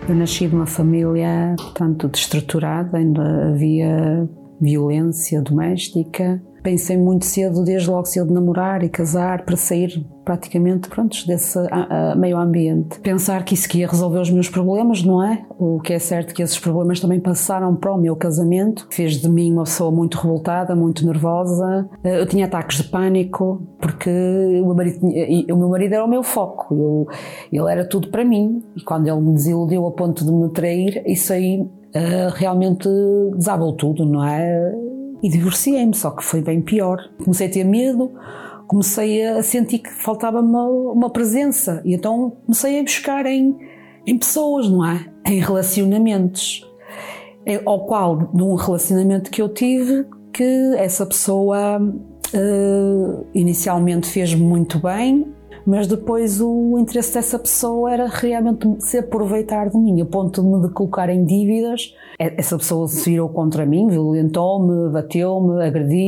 Eu nasci de uma família, portanto, desestruturada, ainda havia violência doméstica. Pensei muito cedo, desde logo cedo, namorar e casar para sair praticamente, pronto, desse meio ambiente. Pensar que isso que ia resolver os meus problemas, não é? O que é certo que esses problemas também passaram para o meu casamento. Fez de mim uma pessoa muito revoltada, muito nervosa. Eu tinha ataques de pânico porque o meu marido era o meu foco. Ele era tudo para mim. E quando ele me desiludiu a ponto de me trair, isso aí realmente desabou tudo, não é? E divorciei-me, só que foi bem pior. Comecei a ter medo, comecei a sentir que faltava uma presença. E então comecei a buscar em pessoas, não é? Em relacionamentos. Ao qual, num relacionamento que eu tive, que essa pessoa inicialmente fez-me muito bem, mas depois o interesse dessa pessoa era realmente se aproveitar de mim, a ponto de me colocar em dívidas. Essa pessoa se virou contra mim, violentou-me, bateu-me, agrediu.